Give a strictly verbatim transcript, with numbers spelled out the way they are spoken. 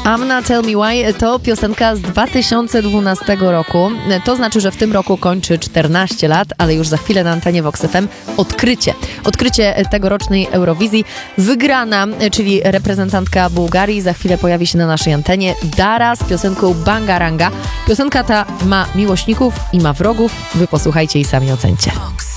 Amna Tell Me Why to piosenka z dwa tysiące dwunastego roku. To znaczy, że w tym roku kończy czternaście lat, ale już za chwilę na antenie Vox F M odkrycie. Odkrycie tegorocznej Eurowizji. Wygrana, czyli reprezentantka Bułgarii, za chwilę pojawi się na naszej antenie. Dara z piosenką Bangaranga. Piosenka ta ma miłośników i ma wrogów. Wy posłuchajcie i sami ocencie.